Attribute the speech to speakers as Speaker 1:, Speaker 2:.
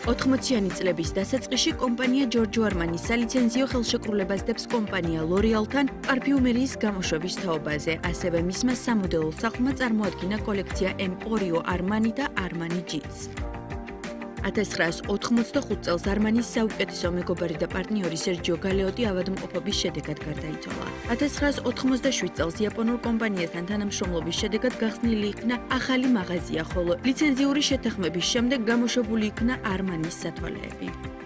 Speaker 1: 80-იანი წლების დასაწყისში კომპანია Giorgio Armani სალიცენზიო ხელშეკრულებას დებს კომპანია L'Oreal-თან პარფიუმერიის გამოშვების თაობაზე, ასევე მისმა სამოდელო სახლმა წარმოადგინა კოლექცია Emporio Armani და Armani Jeans. 1985 წელს Armanis საუკეთესო მეგობარი და პარტნიორი Sergio Galeotti ავადმყოფობის შედეგად გარდაიცვალა. 1987 წელს იაპონურ კომპანიასთან თანამშრომლობის შედეგად გახსნილი იქნა ახალი მაღაზია, ხოლო ლიცენზიური შეთანხმების შემდეგ გამოშვებული იქნა Armanis სათვალეები.